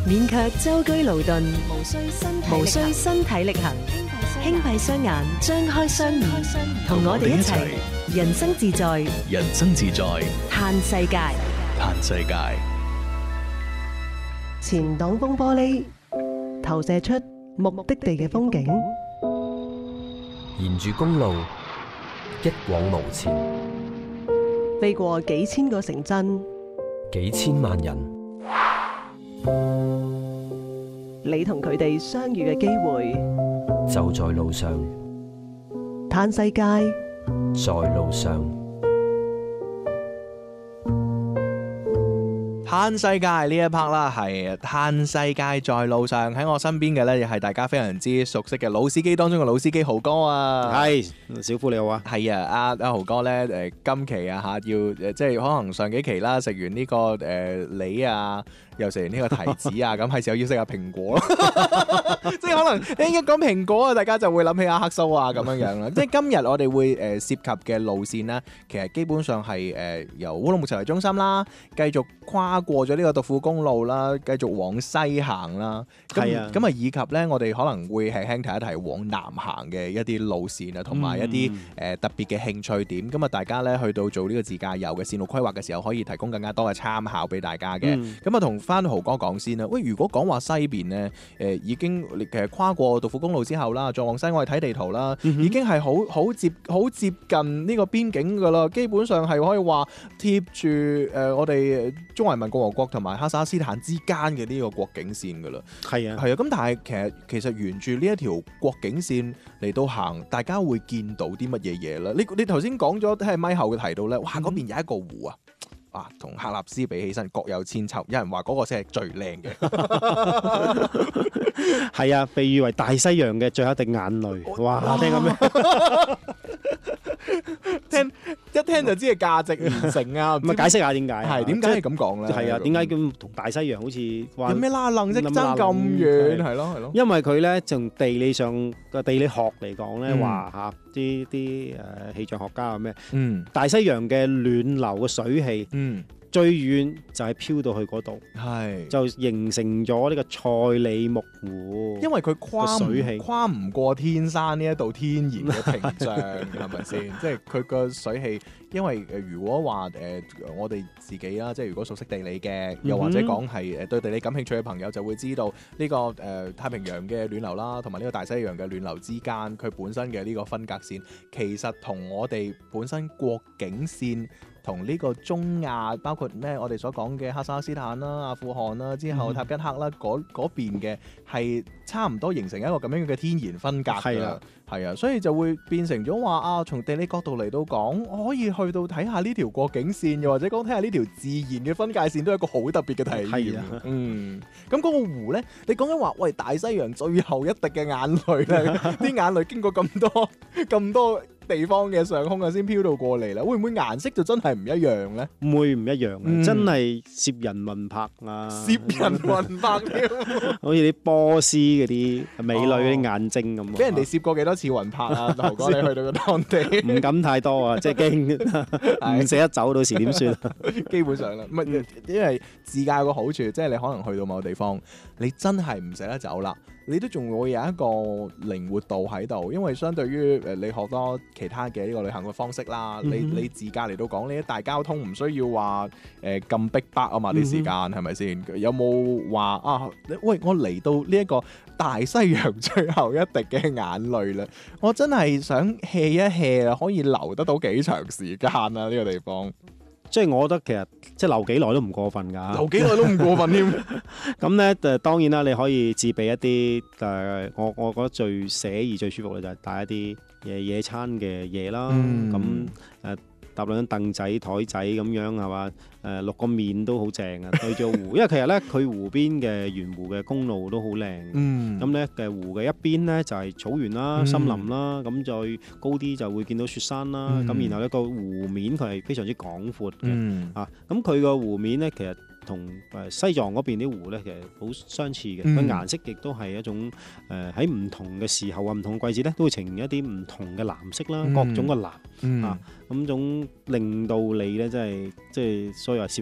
免卻舟車勞頓，無需身體力行，輕閉雙眼，張開雙耳，同我哋一齊人生自在， 人生自在， 嘆世界。 嘆世界。 前擋風玻璃投射出目的地嘅風景， 沿住公路一往無前， 飛過幾千個城鎮， 幾千萬人， 你同佢哋相遇嘅機會就在路上。 嘆世界， 在路上。 嘆世界呢一 part 啦，係嘆世界在路上。喺我身邊嘅呢，又係大家非常之熟悉嘅老司機當中嘅老司機豪哥啊。 係，小夫你好啊。 係啊，阿豪哥呢，今期啊要即係可能上幾期啦，食完呢個梨啊，又食完呢個提子啊，咁係時候要食下蘋果咯。即係可能一講蘋果啊，大家就會諗起阿黑蘇啊咁樣啦。即係今日我哋會涉及嘅路線呢，其實基本上係由烏魯木齊為中心啦，繼續跨過咗呢個獨庫公路啦，繼續往西行啦。係啊，咁啊以及呢，我哋可能會輕輕提一提往南行嘅一啲路線啊，同埋一啲特別嘅興趣點。咁啊，大家呢去到做呢個自駕遊嘅線路規劃嘅時候，可以提供更加多嘅參考俾大家嘅。咁啊，同翻豪哥講先啦。喂，如果講話西邊呢，已經其實跨過獨庫公路之後啦，再往西我哋睇地圖啦，已經係好接近呢個邊境㗎啦。基本上係可以話貼住我哋中華人民共和國同埋哈薩克斯坦之間嘅呢個國境線㗎啦。係啊，咁但係其實沿住呢一條國境線嚟到行，大家會見到啲乜嘢嘢啦？你頭先講咗喺咪後嘅提到咧，哇嗰邊有一個湖啊！啊，同喀納斯比起身各有千秋，有人話嗰個先係最靚嘅。 係啊，被譽為大西洋嘅最後一滴眼淚。哇！聽過咩？ 一聽就知係價值連城啊！ 咁解釋下點解？ 係點解係咁講咧？ 係啊，點解咁同大西洋好似有咩拉楞啫？爭咁遠係咯。因為佢咧從地理上嘅地理學嚟講咧，話嚇啲氣象學家話咩？大西洋嘅暖流嘅水氣，最遠就係飄到去嗰度，就形成咗呢個塞里木湖。因為佢跨唔過天山呢一道天然嘅屏障，係咪先？即係佢個水氣，因為如果話我哋自己啦，即係如果熟悉地理嘅，又或者講係對地理感興趣嘅朋友，就會知道呢個太平洋嘅暖流啦，同埋呢個大西洋嘅暖流之間，佢本身嘅呢個分隔線，其實同我哋本身國境線，同呢個中亞，包括咩我哋所講嘅哈薩克斯坦啦、阿富汗啦，之後塔吉克啦，嗰邊嘅係差唔多形成一個咁樣嘅天然分隔㗎。係啊，所以就會變成咗話啊，從地理角度嚟到講，我可以去到睇下呢條國境線，又或者講睇下呢條自然嘅分界線，都係一個好特別嘅體驗。咁嗰個湖咧，你講緊話，喂，大西洋最後一滴嘅眼淚咧，啲眼淚經過咁多地方嘅上空啊，先飄到過嚟啦。會唔會顏色就真係唔一樣咧？會唔一樣真係攝人魂魄啊！攝人魂魄添，好似啲波斯嗰啲美女嗰啲眼睛咁。俾人哋攝過幾多次魂魄啊？豪哥，你去到個當地，唔敢太多啊，即係驚唔捨得走，到時點算？基本上啦，唔係因為自駕有個好處，即係你可能去到某個地方，你真係唔捨得走啦。你都仲會有一個靈活度喺度，因為相對於你學多其他嘅呢個旅行嘅方式啦，你自駕嚟到講呢啲大交通唔需要話咁逼迫啊嘛，啲時間係咪先？有冇話啊？喂，我嚟到呢一個大西洋最後一滴嘅眼淚啦，我真係想 hea 一 hea 啊，可以留得到幾長時間啊？呢個地方。即係我覺得其實即係留幾耐都唔過分㗎，留幾耐都唔過分添。咁咧當然啦，你可以自備一啲我覺得最寫意最舒服嘅就係帶一啲野餐嘅嘢啦。咁搭兩張凳仔枱仔咁樣係嘛？落個面都好正啊，對住個湖，因為其實咧佢湖邊嘅沿湖嘅公路都好靚。咁咧嘅湖嘅一邊咧就係草原啦、森林啦，咁再高啲就會見到雪山啦。咁然後咧個湖面佢係非常之廣闊嘅。咁佢個湖面咧其實同西藏嗰邊啲湖咧其實好相似嘅，佢顏色亦都係一種喺唔同嘅時候啊、唔同嘅季節咧都會呈現一啲唔同嘅藍色啦，各種嘅藍咁種令到你咧即係所以話攝人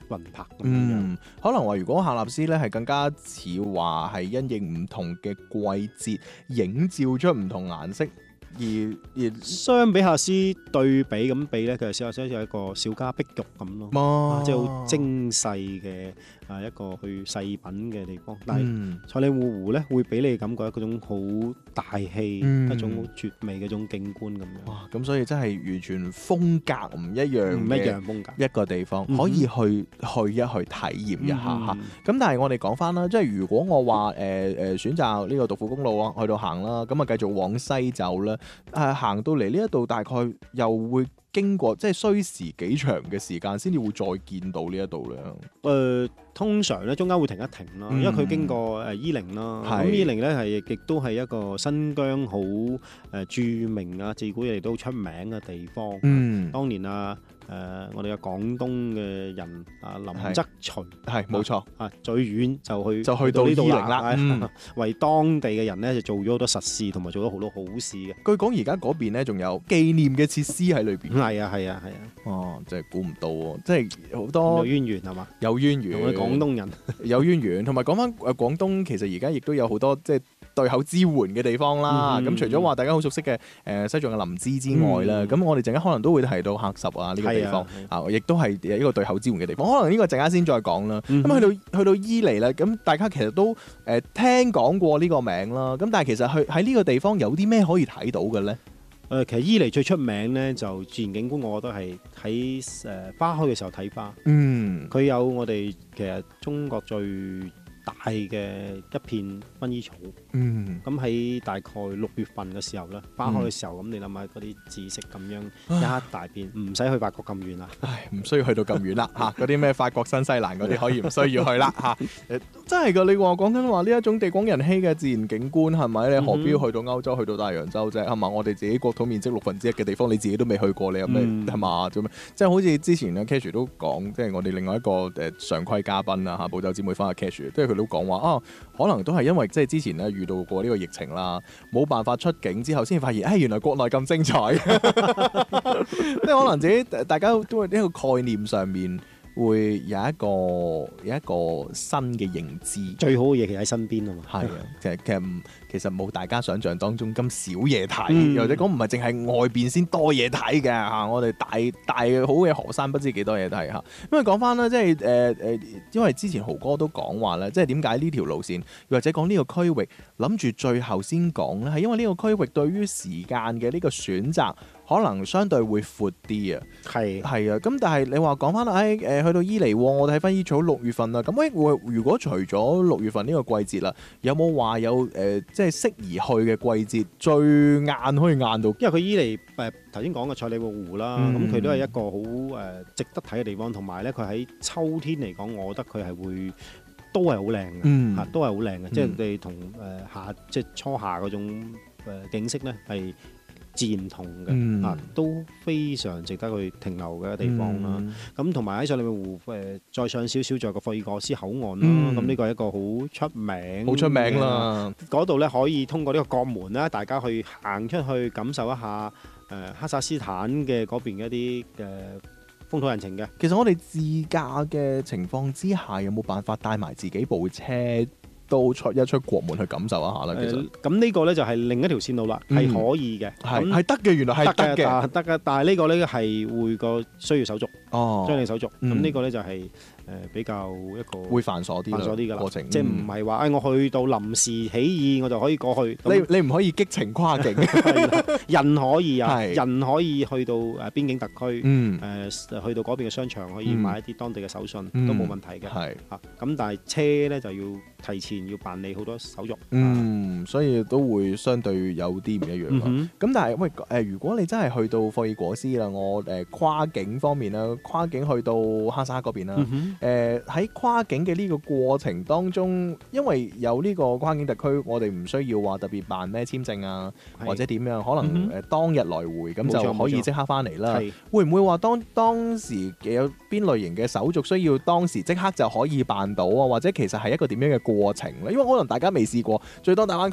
魂魄咁樣。 可能話如果喀納斯咧係更加似話係因應唔同嘅季節，映照出唔同顏色。而相比下斯對比咁比咧，佢係似一個小家碧玉咁咯，即係好精細嘅一個去細品嘅地方。但係賽里木湖咧會俾你感覺一種好大氣、一種好絕美嘅一種景觀咁樣。 哇！咁所以真係完全風格唔一樣， 唔一樣風格一個地方，可以去一去體驗一下嚇。咁但係我哋講翻啦，即係如果我話選擇呢個獨庫公路去到行啦，咁啊繼續往西走啦。行到嚟呢一度大概又會經過即係需時幾長嘅時間先至會再見到呢一度咧。 通常咧中間會停一停啦，因為佢經過伊寧啦。咁伊寧咧係亦都係一個新疆好著名啊，自古以嚟都出名嘅地方。當年我哋嘅廣東嘅人林則徐係冇錯最遠就去到呢度啦，為當地嘅人咧就做咗好多實事，同埋做咗好多好事嘅。 據講而家嗰邊咧仲有紀念嘅設施喺裏邊。 係啊！ 哦，真係估唔到喎，即係好多有淵源係嘛？ 有淵源， 同我哋廣東人有淵源，同埋講翻廣東，其實而家亦都有好多即係對口支援嘅地方啦。咁除咗話大家好熟悉嘅西藏嘅林芝之外啦，咁我哋陣間可能都會提到喀什呢個地方亦都係一個對口支援嘅地方。可能呢個陣間先再講啦。咁去到伊犁咧，咁大家其實都聽講過呢個名啦。咁但係其實喺呢個地方有啲咩可以睇到嘅咧？ 其實伊犁最出名咧就自然景觀，我覺得係喺花開嘅時候睇花。佢有我哋其實中國最大嘅一片薰衣草。咁喺大概6月份嘅時候咧，花開嘅時候，咁你諗下嗰啲紫色咁樣一大片，唔使去法國咁遠啦。 唔需要去到咁遠啦嚇，嗰啲咩法國、新西蘭嗰啲可以唔需要去啦嚇。真係㗎，你話講緊話呢一種地廣人稀嘅自然景觀係咪？你何必要去到歐洲、去到大洋洲啫？係嘛？我哋自己國土面積1/6嘅地方，你自己都未去過，你有咩係嘛？做咩？即係好似之前嘅 Cash 都講，即係我哋另外一個常規嘉賓啊嚇，寶酒姊妹花嘅 Cash，即係佢都講話可能都係因為即係之前咧遇到過呢個疫情啦，冇辦法出境之後，先發現原來國內咁精彩，即係可能自己大家都喺呢個概念上面會有一個新嘅認知。 最好嘅嘢其實喺身邊啊嘛。 係啊，其實冇大家想象當中咁少嘢睇，或者講唔係淨係外邊先多嘢睇嘅嚇。我哋大好嘅河山不知幾多嘢睇嚇。因為講翻啦，即係因為之前豪哥都講話咧，即係點解呢條路線，或者講呢個區域諗住最後先講咧，係因為呢個區域對於時間嘅呢個選擇可能相對會闊啲啊。係啊，咁但係你話講翻啦，去到伊犁，我哋睇翻依草6月份啦。咁如果除咗6月份呢個季節啦，有冇話有即係適宜去嘅季節，最晏可以晏到？因為佢伊犁頭先講嘅賽里木湖啦，咁佢都係一個好值得睇嘅地方，同埋咧佢喺秋天嚟講，我覺得佢係會都係好靚嘅，都係好靚嘅。即係你同即係初夏嗰種景色咧係自然唔同嘅，都非常值得去停留嘅地方啦。咁同埋喺賽里木湖再上少少，仲有個霍爾果斯口岸啦。咁呢個係一個好出名啦。嗰度咧可以通過呢個國門啦，大家去行出去感受一下哈薩斯坦嘅嗰邊嘅一啲風土人情嘅。 其實我哋自駕嘅情況之下，有冇辦法帶埋自己部車都出國門去感受一下啦？其實咁呢個咧就係另一條線路啦，係可以嘅， 係得嘅，原來係得嘅， 得嘅。但係呢個咧係會個需要手續，將你手續。咁呢個咧就係比較一個會繁瑣啲嘅過程， 即係唔係話我去到臨時起意我就可以過去。 你唔可以激情跨境， 人可以啊，人可以去到邊境特區，去到嗰邊嘅商場可以買一啲當地嘅手信都冇問題嘅。咁但係車咧就要提前要辦理好多手續， 所以都會相對有啲唔一樣咯。咁但係如果你真係去到霍爾果斯啦，我跨境方面啦，跨境去到哈薩克嗰邊啦。喺跨境嘅呢個過程當中，因為有呢個跨境特區，我哋唔需要話特別辦咩簽證啊，或者點樣，可能當日來回咁就可以即刻翻嚟啦。會唔會話當時有邊類型嘅手續需要當時即刻就可以辦到啊？或者其實係一個點樣嘅過程咧？因為可能大家未試過，最多大灣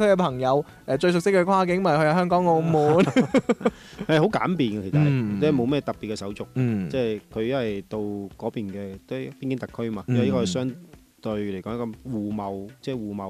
區嘅朋友最熟悉嘅跨境咪去香港澳門， 係好簡便嘅，其實即係冇咩特別嘅手續，即係佢因為到嗰邊嘅都係邊境特區嘛，因為呢個係相對嚟講一個互貿，即係互貿